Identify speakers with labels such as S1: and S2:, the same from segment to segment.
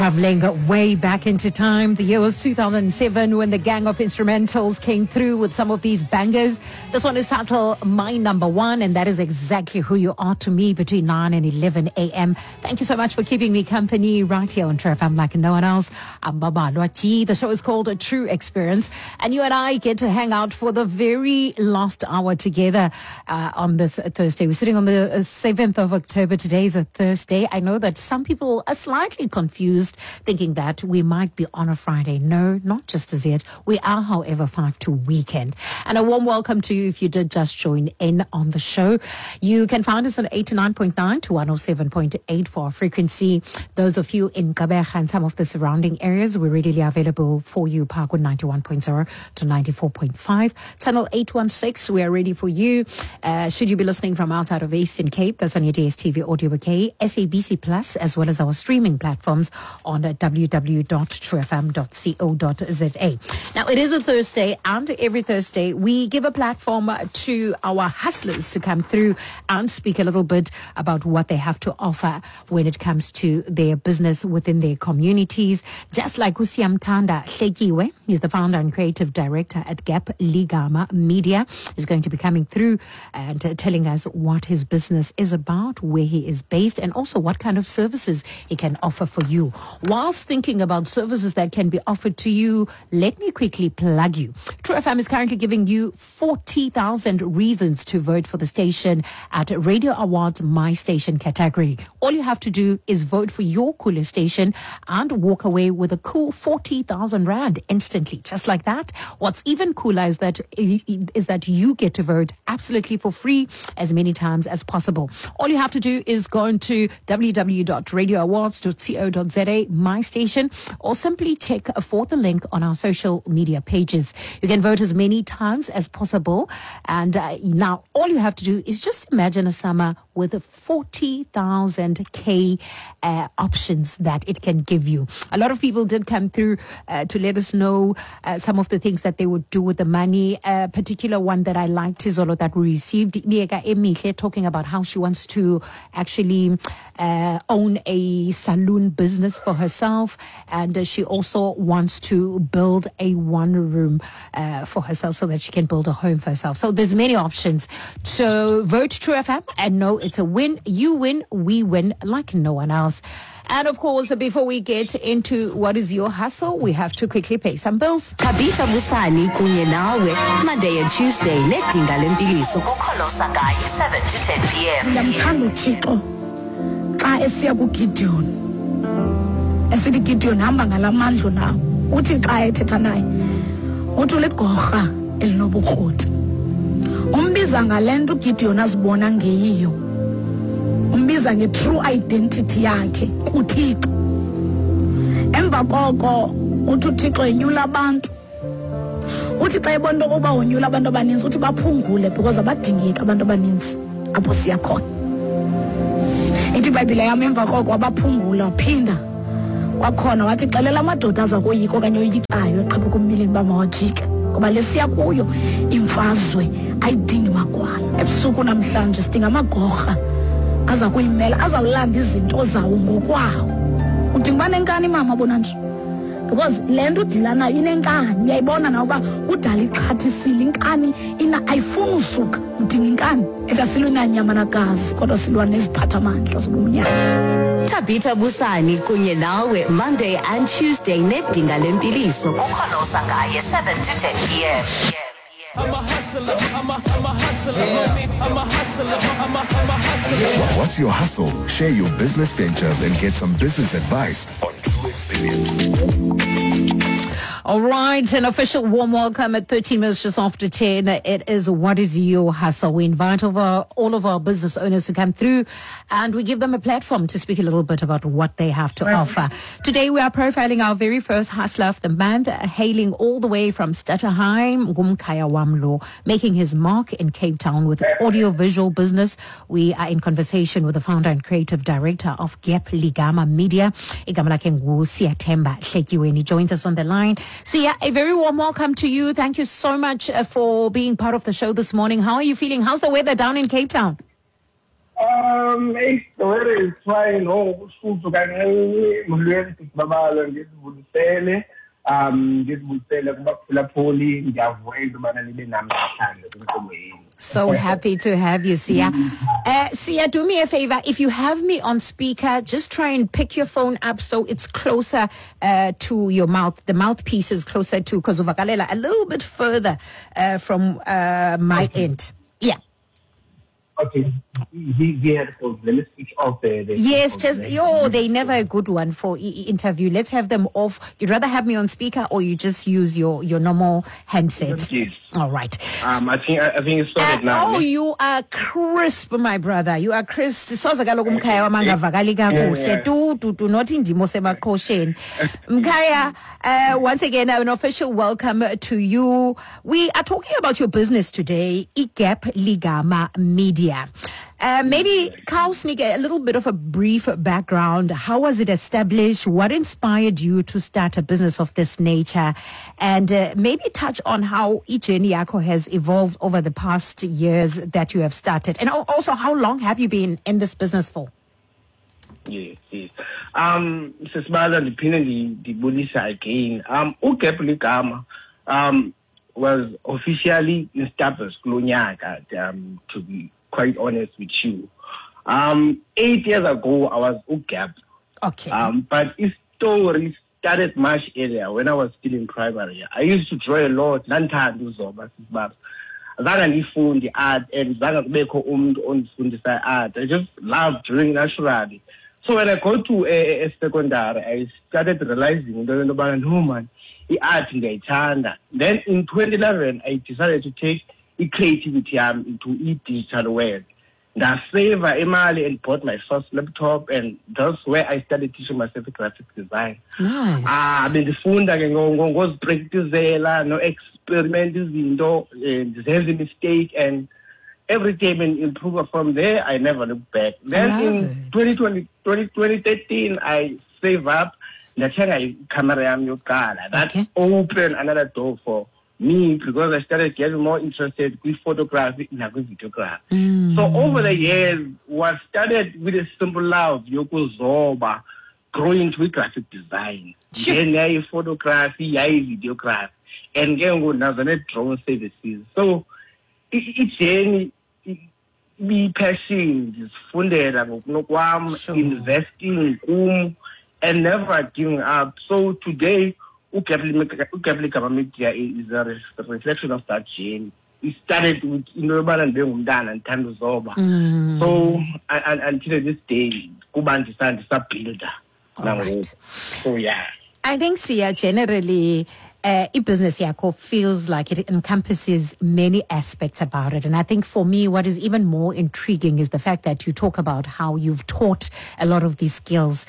S1: Traveling way back into time, the year was 2007 when the gang of instrumentals came through with some of these bangers. This one is titled My Number One, and that is exactly who you are to me between 9 and 11 a.m. Thank you so much for keeping me company right here on True FM like no one else. I'm Baba Lwaji. The show is called A True Experience, and you and I get to hang out for the very last hour together on this Thursday. We're sitting on the 7th of October. Today is a Thursday. I know that some people are slightly confused, thinking that we might be on a Friday. No, not just as yet. We are, however, 5 to weekend. And a warm welcome to you if you did just join in on the show. You can find us on 89.9 to 107.8 for our frequency. Those of you in Gqeberha and some of the surrounding areas, we're readily available for you. Parkwood 91.0 to 94.5. Channel 816, we are ready for you. Should you be listening from outside of the Eastern Cape, that's on your DSTV audio bouquet, SABC Plus, as well as our streaming platforms on www.truefm.co.za. Now, it is a Thursday, and every Thursday we give a platform to our hustlers to come through and speak a little bit about what they have to offer when it comes to their business within their communities. Just like Usiamtanda Hlekiwe, he's the founder and creative director at Gap Ligama Media. He's going to be coming through and telling us what his business is about, where he is based, and also what kind of services he can offer for you. Whilst thinking about services that can be offered to you, let me quickly plug you. True FM is currently giving you 40,000 reasons to vote for the station at Radio Awards My Station category. All you have to do is vote for your coolest station and walk away with a cool 40,000 rand instantly, just like that. What's even cooler is that you get to vote absolutely for free as many times as possible. All you have to do is go into www.radioawards.co.za, My Station, or simply check for the link on our social media pages. You can vote as many times as possible. And now all you have to do is just imagine a summer with 40,000 options that it can give you. A lot of people did come through to let us know some of the things that they would do with the money. A particular one that I liked is all that we received, Nieka Emihle, talking about how she wants to actually own a saloon business for herself, and she also wants to build a one-room for herself so that she can build a home for herself. So there's many options. So vote True FM and know it's a win. You win, we win like no one else. And of course, before we get into what is your hustle, we have to quickly pay some bills.
S2: Tabitha Busani kunye nawe Monday and Tuesday nedinga lempiliso kukholosa ngaye 7 to 10 p.m.
S3: Ndiyamthanda uThixo xa esiya kuGideon. Esithi Gideon hamba ngalamandla nawo. Uthi xa ethetha naye uthi uligorha elinobukroti. Umbiza ngalento uGideon azibona ngeyiyo. Umbiza nge-true identity yakhe kuThixo. Emva koko uthi uThixo enyula abantu. Uthi xa ebona ukuba unyula abantu abaninzi uthi baphungule because abadingeki abantu abaninzi apho siya khona. Ithi iBhayibhile yami emva koko wabaphungula waphinda kwakhona wathi xelela amadoda aza koyika okanye oyikayo eqhepha kumilini bamawajike ngoba lesiya kuyo imfazwe ayidingi magwala. Ebusuku namhlanje sidinga amagorha aza kuyimela, azawulanda izinto zawo ngokwawo. Udinga uba nenkani mama bona nje, because le nto udila nayo inenkani. Uyayibona na uba udala ixhathisile, inkani ayifuni usuka. Udinga inkani ethi asilwe nanyama nagazi kodwa silwa neziphathamandla zobumnyama.
S2: Tabitha Busani kunye nawe Monday and Tuesday nedinga lempiliso kukholosa ngaye 7 to 10 p.m.
S4: I'm a hustler, I'm a hustler, homie. I'm a hustler, I'm a hustler.
S5: What's your hustle? Share your business ventures and get some business advice on True Experience.
S1: All right, an official warm welcome at 13 minutes just after 10. It is What is Your Hustle? We invite all of our business owners to come through and we give them a platform to speak a little bit about what they have to offer. Today we are profiling our very first hustler of the month, hailing all the way from Stutterheim, Gumkaya Wamlo, making his mark in Cape Town with audio-visual business. We are in conversation with the founder and creative director of Gap Ligama Media, Igama lakhe nguSiyathemba Hlekiwe, and he joins us on the line. Sia, a very warm welcome to you. Thank you so much for being part of the show this morning. How are you feeling? How's the weather down in Cape Town?
S6: The weather is fine. Oh, school to Ganel, Mullen, Babal, and this would say, Poli, you have way to manage number.
S1: So happy to have you, Sia. Sia, do me a favor. If you have me on speaker, just try and pick your phone up so it's closer to your mouth. The mouthpiece is closer to Kozuvakalela, a little bit further from my end. Yeah.
S6: Okay. He had let me switch off the
S1: yes, they never a good one for interview. Let's have them off. You'd rather have me on speaker or you just use your normal handset?
S6: Yes.
S1: All right.
S6: I think it's sorted now.
S1: Oh, you are crisp, my brother. You are crisp. Soza kaloku Mkhaya wamangavakali kakuhle. Tu not indimo sebaqhosheni. Mkhaya, once again an official welcome to you. We are talking about your business today, iGap Ligama Media. Maybe Carl Sneak, a little bit of a brief background. How was it established? What inspired you to start a business of this nature? And maybe touch on how eJourney Yakho has evolved over the past years that you have started. And also, how long have you been in this business for?
S6: Yes. Sisibala ndiphinde ndibulisa again. uGap Ligama was officially established kulo nyaka, to be quite honest with you. 8 years ago, I was uGap.
S1: Okay.
S6: But his story started much earlier when I was still in primary. I used to draw a lot. Zange ndifunde art and zange kubekho umuntu ondifundisa art. I just loved drawing naturally. So when I got to a secondary, I started realizing no man, the art ngiyayithanda. Then in 2011, I decided to take creativity into digital world. Ndaseva imali and bought my first laptop, and that's where I started teaching myself graphic design.
S1: Nice.
S6: Bendifunda ke ngozipracticela no experiment izinto, zenza mistake, and every time and improve from there. I never looked back. Then in 2013, I saved up. Ndathenga camera yami yokuqala. That opened another door for me because I started getting more interested with photography and videography. So over the years, what started with a simple love, yokuzoba, growing into graphic design. Then I photography, I videography, and then go now the drone services. So it's any be passion, just funded, investing, and never giving up. So today, uGap Ligama Media is a reflection of that journey. It started with and Tandozoba. So until this day, Kuban is a builder.
S1: Right.
S6: So yeah.
S1: I think Sia generally business Yakho feels like it encompasses many aspects about it. And I think for me, what is even more intriguing is the fact that you talk about how you've taught a lot of these skills.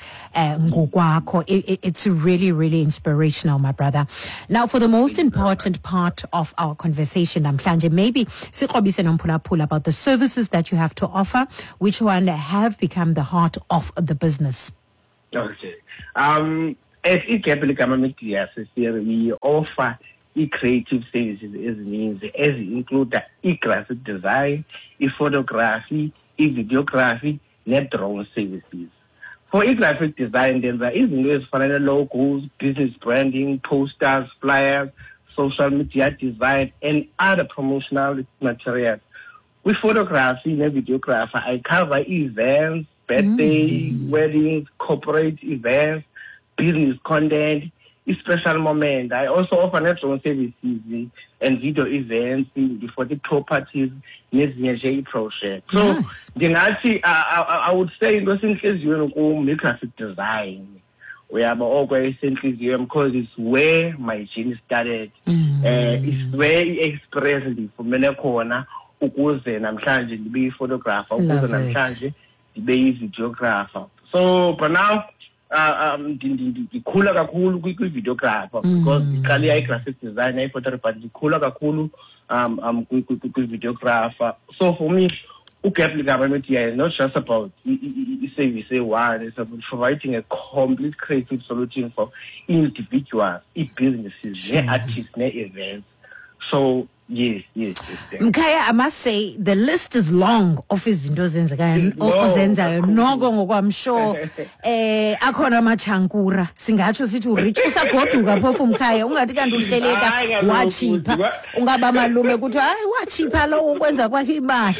S1: It's really, really inspirational, my brother. Now, for the most important part of our conversation, Namhlanje, maybe siqobise nomphulaphula about the services that you have to offer, which one have become the heart of the business.
S6: Okay. As iGap Ligama Media, we offer creative services as include graphic design, photography, videography, and drone services. For graphic design, there is logos, business branding, posters, flyers, social media design, and other promotional materials. With photography and videography, I cover events, birthday, weddings, corporate events, business content, special moment. I also offer drone services and video events for the properties, nezinye project. So, I would say make graphic design. We have always because it's where my journey started. It's where I expressed it from many corner. Ukuze namhlanje ndibe photographer, ukuze namhlanje ndibe videographer. So, but now, ndikhula kakhulu kwi-videographer because iqale graphic design photography, but ndikhula kakhulu kwi-videographer. So for me, uGap Ligama Media is not just about service one, it's about providing a complete creative solution for individuals, businesses, artists, events. So Yes.
S1: Mkhaya, I must say the list is long of izinto ozenzayo noko ngoko I'm sure akhona amachankura singatsho sithi urich usagoduka phofu Mkhaya ungathi kanti uhleleka wachipha ungaba malume ukuthi hayi wachipha lo ukwenza kwakhe imali.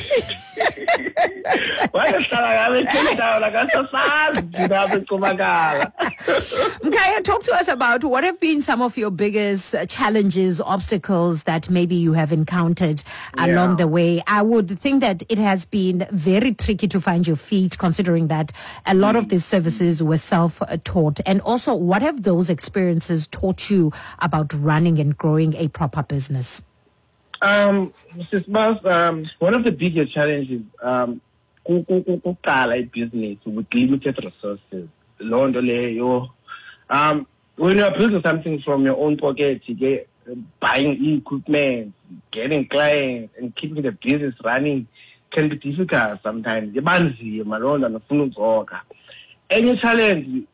S1: Mkhaya, talk to us about what have been some of your biggest challenges, obstacles that maybe you have encountered along the way. I would think that it has been very tricky to find your feet, considering that a lot of these services were self-taught. And also, what have those experiences taught you about running and growing a proper business?
S6: Mrs. Bas, one of the biggest challenges, kuqala business with limited resources. When you are building something from your own pocket, you get buying equipment, getting clients, and keeping the business running can be difficult sometimes. Any challenge,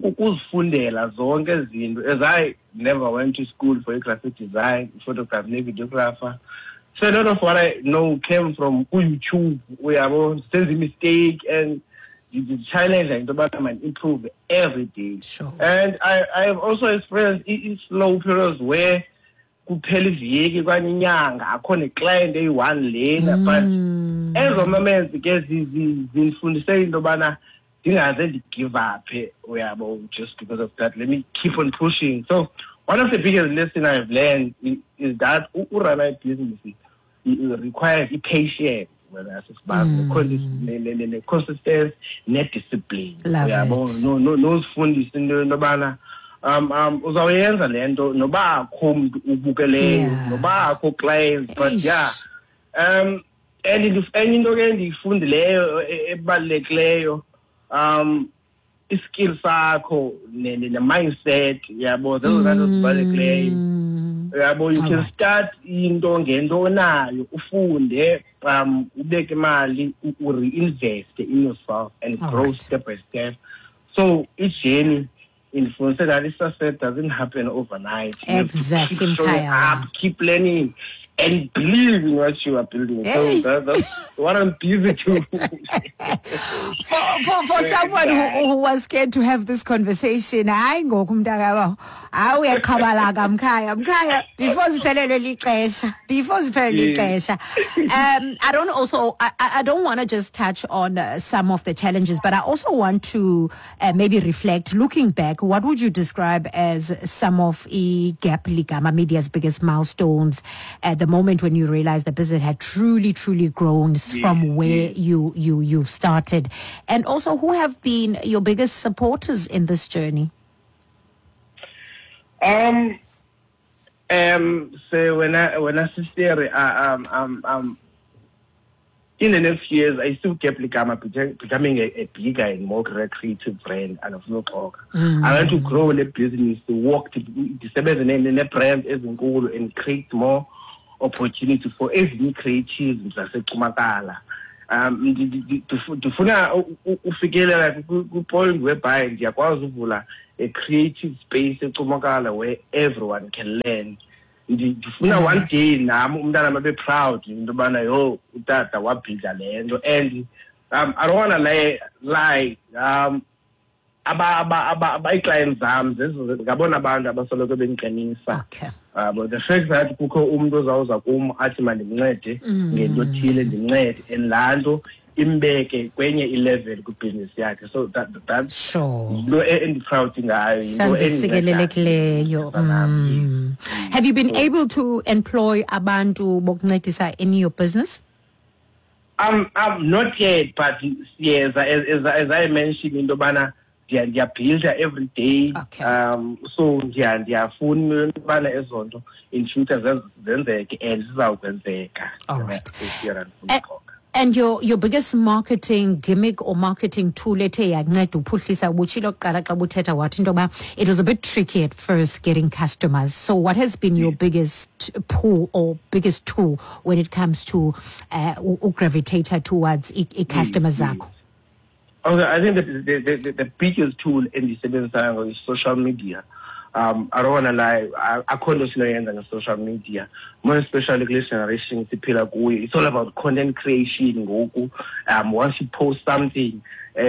S6: as I never went to school for graphic design, photography, videographer. So a lot of what I know came from YouTube, where I was saying mistake and the challenge and the improve every day.
S1: Sure.
S6: And I have also experienced slow periods where kuphela iviki kwaninyanga akhona iclient eyi-1 lena but ezo moments ke zifundise into yobana ndingaze ndigive up uyabo just because of that. Let me keep on pushing. So one of the biggest lessons I've learned is that urun a business requires patience, whether it's the consistency, net discipline. No fundis into yobana uzawuyenza lento noba akho umuntu ubukeleyo noba akho clients but and enye into ke endiyifundileyo ebalulekileyo iskill sakho ne-mindset yabo zezo zanto zibalulekileyo yabo. You can start into ngento onayo ufunde ubeke imali uri-invest in yourself and grow step by step. So each journey influence that success doesn't happen overnight.
S1: Exactly.
S6: Keep learning and believe in what you are building. So that's what I'm busy to.
S1: For someone who was scared to have this conversation, Mkhaya, before I don't want to just touch on some of the challenges, but I also want to maybe reflect, looking back, what would you describe as some of Gap Ligama Media's biggest milestones at the moment when you realized the business had truly grown from where you started? And also, who have been your biggest supporters in this journey?
S6: So when I sister, in the next years, I still kept becoming a bigger and more creative brand and of no talk. I want to grow the business, to work to the brand as in goal and create more opportunity for every creative zaseCumakala. Ndifuna ufikelela ku-point whereby ndiyakwazi uvula a creative space eCumakala where everyone can learn. Ndifuna one day nami umntana mabe proud into yobana yo utata wabhidla le nto. And I don't want to lie ii-clients zam ngabona abantu abasoloko bendiqinisa. But the fact that kukho umuntu ozawuza kum athi mandimncede ngento thile ndimncede and laa nto imbeke kwenye i-level kwibhizinesi yakhe. So that's into endiproud ngayo.
S1: Have you been able to employ abantu bokuncedisa in your business?
S6: Not yet, but yes, as I mentioned into yobana ndiyabuilda every day. So ndiyafuna ubana ezo nto in future zenzeke and zizawukwenzeka.
S1: All right. And your biggest marketing gimmick or marketing tool it was a bit tricky at first getting customers. So what has been your biggest pull or biggest tool when it comes to gravitate towards customers?
S6: Okay, I think that the biggest tool in the is social media. I don't want to lie, akho nto sinoyenza nge-social media, more especially kule generation siphila kuyo. It's all about content creation ngoku. Once you post something,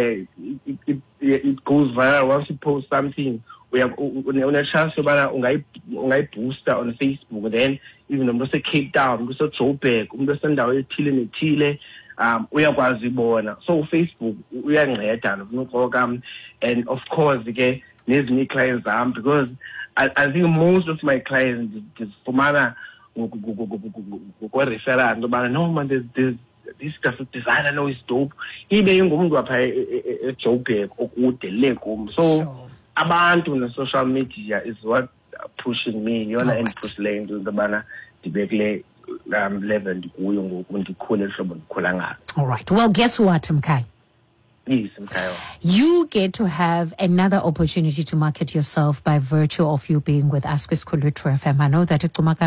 S6: it goes viral. Once you post something, une-chance yobana ungayibooster on Facebook. Then even umuntu ose-Cape Town, umuntu ose-Joburg, umuntu osendawo ethile nethile, uyakwazi ibona. So Facebook uyanceda nokunoxoka, and of course ke nezinye clients zami, because I think most of my clients difumana ngokwe-referral ngobana no man, there's this graphic designer, no, is dope. Ibe ingumuntu apha eJoburg okude le kum. So abantu na social media is what pushing me, yona and push le into ngobana ndibekele level ndikuyo ngoku ndikhule hlobo ndikhula ngalo.
S1: All right. Well, guess what, Mkai?
S6: Yes, Mkai.
S1: You get to have another opportunity to market yourself by virtue of you being with us with True FM. I know that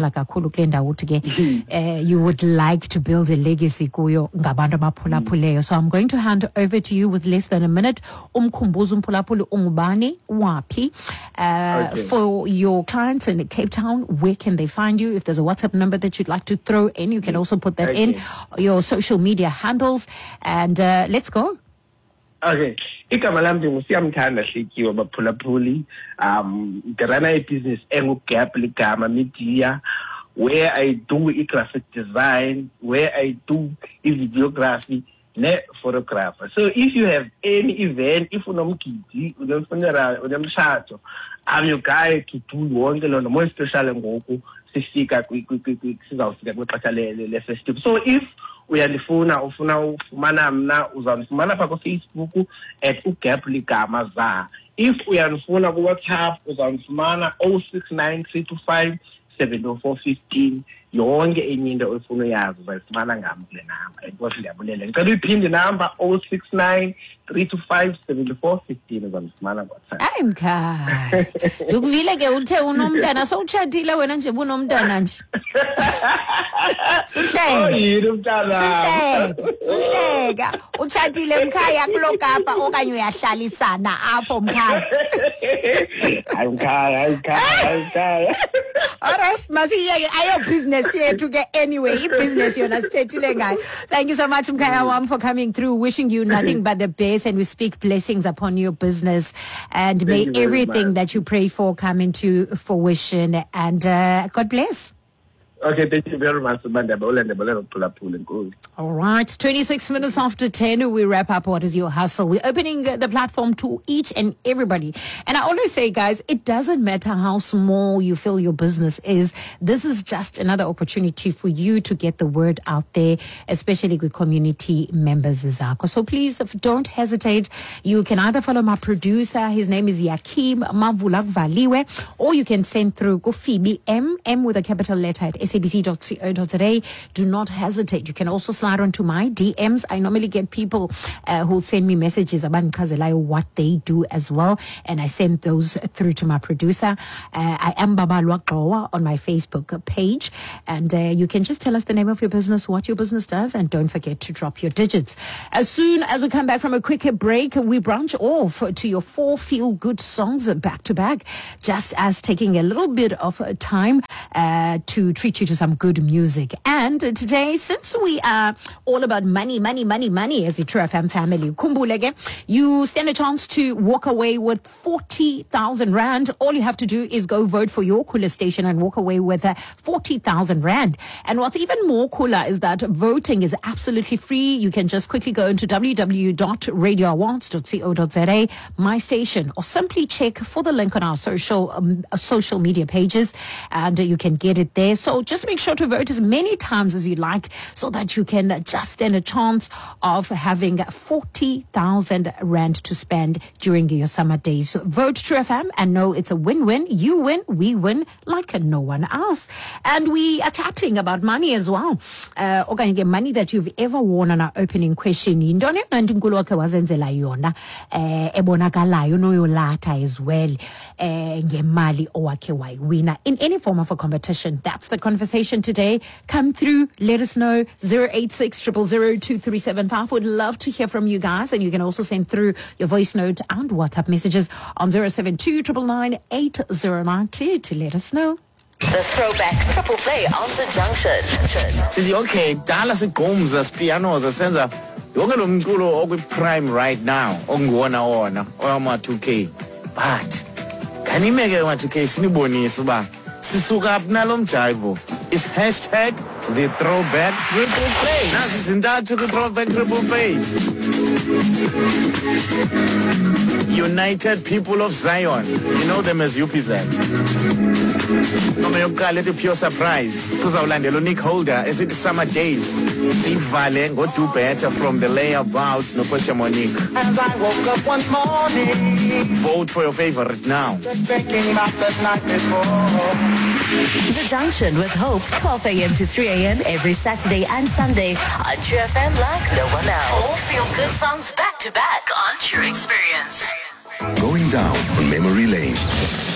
S1: you would like to build a legacy kuyo ngabantu abaphulaphulayo. So I'm going to hand over to you with less than a minute. Umkhumbuzo umphulaphuli ungubani wapi? For your clients in Cape Town, where can they find you? If there's a WhatsApp number that you'd like to throw in, you can also put that in. Your social media handles, and let's go.
S6: Okay, igama lami ngusiyamthanda Hlikiwe baphulaphuli. Ndirana business engu-Gap ligama media, where I do graphic design, where I do videography ne-photographer. So if you have any event, if unomgidi, unomfuneral, unomshado, I'm your guy to do wonke lona, more especially ngoku sifika sizawufika kwixesha le-festive. So if uyandifuna ufuna ufumana mna, uzandifumana pha Facebook at uGap ligama za. If uyandifuna kuWhatsApp, uzandifumana 069325 70415. Yonke enye into ofuna uyazi uzayifumana ngami kule namba. Enkosi ndiyabulela. Ngicela uyiphinde inamba 069325 70415 uzandifumana kuWhatsApp.
S1: Hayi Mkai. Ukuvile ke uthe unomntana, sowutshadile wena nje bunomntana nje. Suhleka. Utshadile Mkai yakulokapa okanye uyahlalisana apho Mkai.
S6: Hayi Mkai.
S1: All right, masiyeke ayo business yethu ke anyway, business yona sithethile ngayo. Thank you so much Mkai wam for coming through. Wishing you nothing but the best, and we speak blessings upon your business, and may everything that you pray for come into fruition, and God bless.
S6: Okay, thank you very much.
S1: All right, 26 minutes after 10, we wrap up What Is Your Hustle. We're opening the platform to each and everybody. And I always say, guys, it doesn't matter how small you feel your business is. This is just another opportunity for you to get the word out there, especially with community members. So please don't hesitate. You can either follow my producer. His name is Yakim Mavulak Valiwe, or you can send through Phoebe M with a capital letter at sabc.co.za. Do not hesitate. You can also slide onto my DMs. I normally get people who send me messages about what they do as well, and I send those through to my producer. I am Baba Lwaqowa on my Facebook page, and you can just tell us the name of your business, what your business does, and don't forget to drop your digits. As soon as we come back from a quick break, we branch off to your 4 feel-good songs back to back, just as taking a little bit of time to treat you to some good music. And today, since we are all about money as a True FM family, Kumbulege, you stand a chance to walk away with 40,000 Rand. All you have to do is go vote for your cooler station and walk away with 40,000 Rand. And what's even more cooler is that voting is absolutely free. You can just quickly go into www.radioawards.co.za, my station, or simply check for the link on our social media pages, and you can get it there. So just make sure to vote as many times as you like, so that you can just stand a chance of having 40,000 Rand to spend during your summer days. Vote True FM and know it's a win-win. You win, we win like no one else. And we are chatting about money as well. Money that you've ever won on our opening question. Ebonakalayo noyolata as well. Ngemali owake wayiwina in any form of a competition. That's the conversation conversation today. Come through, let us know. 086 000 2375. Would love to hear from you guys, and you can also send through your voice note and WhatsApp messages on 072 999 8092 to let us know.
S2: The Throwback Triple Play on the Junction.
S7: Sithi okay, dala sigqumza sipianoza senza yonke lo mculo okwi-prime right now ongiwona wona oyama-2K, but kanimeke ma-2K sinibonise uba sisuka phi nalo mjayivo. It's hashtag the Throwback Triple Play. Nazi izintathu kwi-Throwback Triple Play. United People of Zion, you know them as UPZ. Noma yokuqala ethi Pure Surprise kuzawulandela uNick Holder esithi Summer Days, sivale ngo-Do Better from the Layabouts noPortia Monique.
S8: As I woke up one morning,
S7: Vote for your favorite now.
S8: just thinking about the night before.
S2: The Junction with Hope, 12 a.m. to 3 a.m. every Saturday and Sunday on True FM like no one else. All feel-good songs back to back on True Experience.
S5: Going down on memory lane.